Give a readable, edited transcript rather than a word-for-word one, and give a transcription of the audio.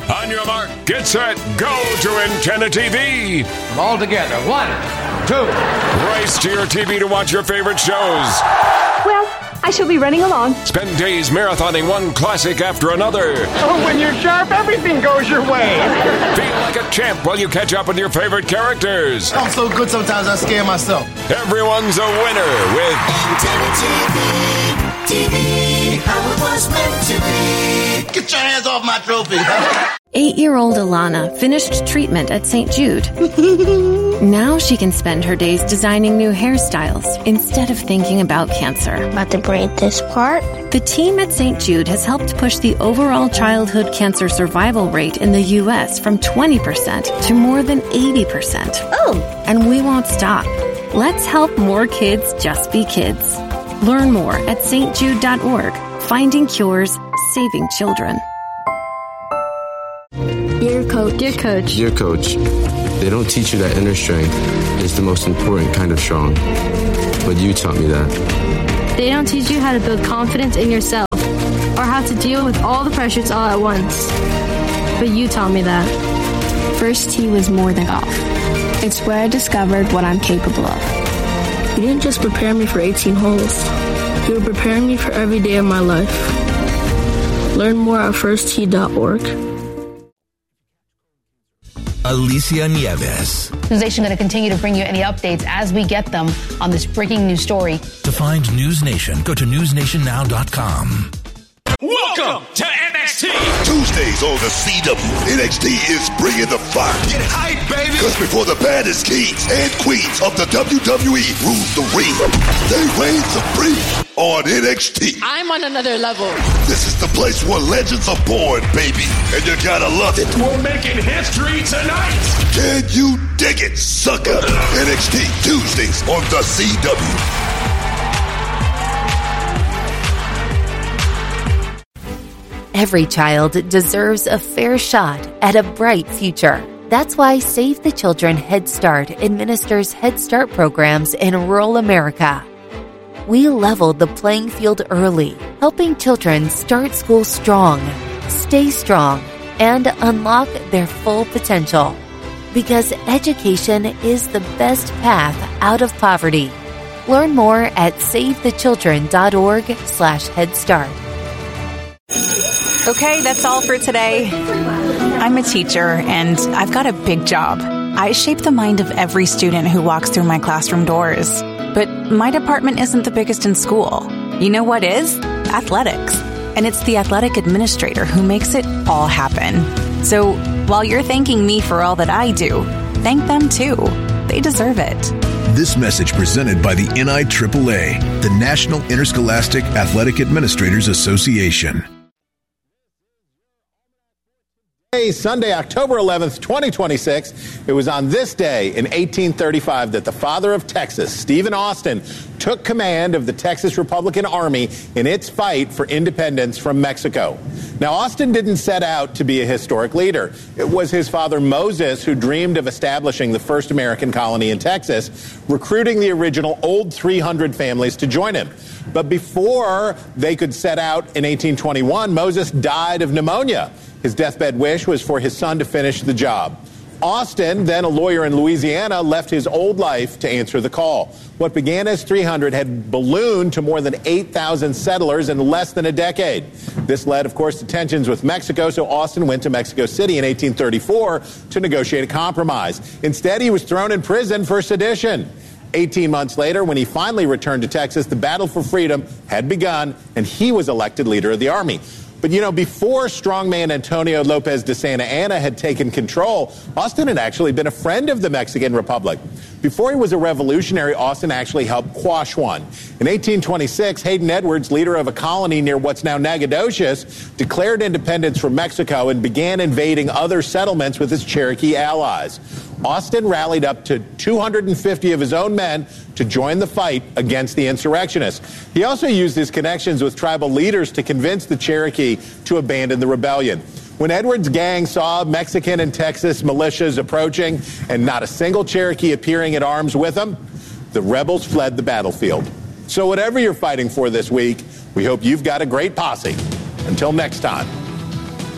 On your mark, get set, go to Antenna TV. All together. 1, 2. Race to your TV to watch your favorite shows. Well, I shall be running along. Spend days marathoning one classic after another. Oh, when you're sharp, everything goes your way. Feel like a champ while you catch up with your favorite characters. I'm so good sometimes I scare myself. Everyone's a winner with Antenna TV, how it was meant to be. Get your hands off my trophy. 8-year-old Alana finished treatment at St. Jude. Now she can spend her days designing new hairstyles instead of thinking about cancer. About to braid this part. The team at St. Jude has helped push the overall childhood cancer survival rate in the U.S. from 20% to more than 80%. Oh! And we won't stop. Let's help more kids just be kids. Learn more at stjude.org. Finding cures, saving children. Dear Coach. Dear Coach. Dear Coach, they don't teach you that inner strength is the most important kind of strong. But you taught me that. They don't teach you how to build confidence in yourself or how to deal with all the pressures all at once. But you taught me that. First tee was more than golf. It's where I discovered what I'm capable of. You didn't just prepare me for 18 holes. You were preparing me for every day of my life. Learn more at firsttee.org. Alicia Nieves. News Nation going to continue to bring you any updates as we get them on this breaking news story. To find News Nation, go to newsnationnow.com. Welcome to NXT. Tuesdays on the CW, NXT is bringing the fire. Get hype, baby. Because before the baddest kings and queens of the WWE rule the ring, they reign supreme on NXT. I'm on another level. This is the place where legends are born, baby, and you gotta love it. We're making history tonight. Can you dig it, sucker? NXT Tuesdays on the CW. Every child deserves a fair shot at a bright future. That's why Save the Children Head Start administers Head Start programs in rural America. We leveled the playing field early, helping children start school strong, stay strong, and unlock their full potential. Because education is the best path out of poverty. Learn more at savethechildren.org/Head Start. Okay, that's all for today. I'm a teacher, and I've got a big job. I shape the mind of every student who walks through my classroom doors. But my department isn't the biggest in school. You know what is? Athletics. And it's the athletic administrator who makes it all happen. So while you're thanking me for all that I do, thank them too. They deserve it. This message presented by the NIAAA, the National Interscholastic Athletic Administrators Association. Sunday, October 11th, 2026. It was on this day in 1835 that the father of Texas, Stephen Austin, took command of the Texas Republican Army in its fight for independence from Mexico. Now, Austin didn't set out to be a historic leader. It was his father, Moses, who dreamed of establishing the first American colony in Texas, recruiting the original Old 300 families to join him. But before they could set out in 1821, Moses died of pneumonia. His deathbed wish was for his son to finish the job. Austin, then a lawyer in Louisiana, left his old life to answer the call. What began as 300 had ballooned to more than 8,000 settlers in less than a decade. This led, of course, to tensions with Mexico, so Austin went to Mexico City in 1834 to negotiate a compromise. Instead, he was thrown in prison for sedition. 18 months later, when he finally returned to Texas, the battle for freedom had begun, and he was elected leader of the Army. But, you know, before strongman Antonio Lopez de Santa Anna had taken control, Austin had actually been a friend of the Mexican Republic. Before he was a revolutionary, Austin actually helped quash one. In 1826, Hayden Edwards, leader of a colony near what's now Nacogdoches, declared independence from Mexico and began invading other settlements with his Cherokee allies. Austin rallied up to 250 of his own men to join the fight against the insurrectionists. He also used his connections with tribal leaders to convince the Cherokee to abandon the rebellion. When Edwards' gang saw Mexican and Texas militias approaching and not a single Cherokee appearing at arms with them, the rebels fled the battlefield. So whatever you're fighting for this week, we hope you've got a great posse. Until next time.